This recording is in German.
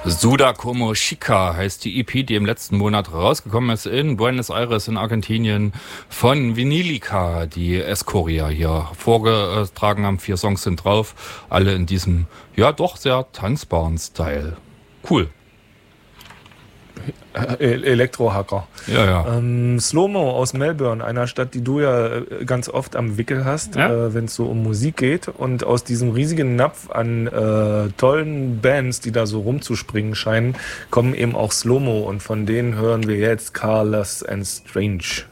Suda Como Chica heißt die EP, die im letzten Monat rausgekommen ist in Buenos Aires in Argentinien von Vinilica, die Escoria hier vorgetragen haben. 4 Songs sind drauf, alle in diesem, ja doch sehr tanzbaren Style. Cool. Elektrohacker. Ja. Slow-Mo aus Melbourne, einer Stadt, die du ja ganz oft am Wickel hast, Ja? wenn es so um Musik geht. Und aus diesem riesigen Napf an tollen Bands, die da so rumzuspringen scheinen, kommen eben auch Slow-Mo. Und von denen hören wir jetzt Careless and Strange.